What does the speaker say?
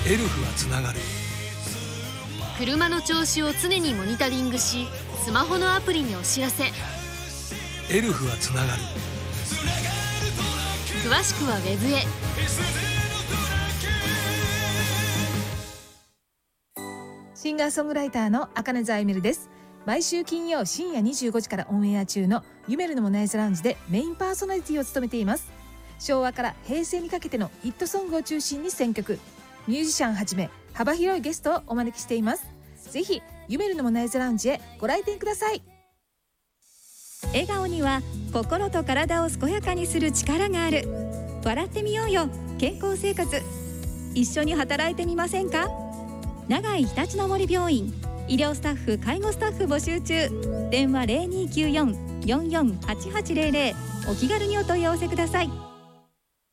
エルフはつながる。 車の調子を常にモニタリングし、スマホのアプリにお知らせ。 エルフはつながる。 詳しくはウェブへ。 シンガーソングライターの赤根沢ゆめるです。毎週金曜深夜25時からオンエア中のゆめるのモナイズラウンジでメインパーソナリティを務めています。昭和から平成にかけてのヒットソングを中心に選曲、ミュージシャンはじめ幅広いゲストをお招きしています。ぜひゆめるのモナイズラウンジへご来店ください。 笑顔には心と体を健やかにする力がある。笑ってみようよ、健康生活。一緒に働いてみませんか。長井常陸の森病院、医療スタッフ介護スタッフ募集中。電話 0294-448800。 お気軽にお問い合わせください。